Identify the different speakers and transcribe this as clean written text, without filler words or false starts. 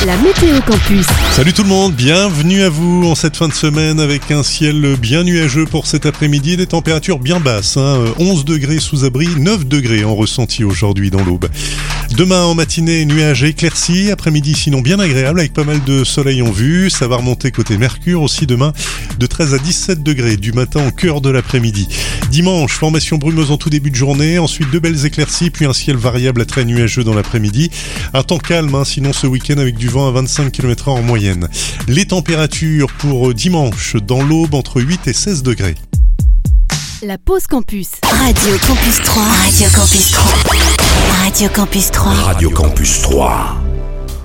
Speaker 1: La météo campus.
Speaker 2: Salut tout le monde, bienvenue à vous en cette fin de semaine avec un ciel bien nuageux pour cet après-midi et des températures bien basses. 11 degrés sous abri, 9 degrés en ressenti aujourd'hui dans l'Aube. Demain en matinée, nuages éclaircis, après-midi sinon bien agréable avec pas mal de soleil en vue. Ça va remonter côté Mercure aussi demain de 13 à 17 degrés du matin au cœur de l'après-midi. Dimanche, formation brumeuse en tout début de journée, ensuite de belles éclaircies puis un ciel variable à très nuageux dans l'après-midi. Un temps calme sinon ce week-end avec du vent à 25 km/h en moyenne. Les températures pour dimanche dans l'Aube entre 8 et 16 degrés.
Speaker 1: La pause campus.
Speaker 3: Radio Campus 3. Radio Campus 3. Radio Campus 3.
Speaker 4: Radio Campus 3.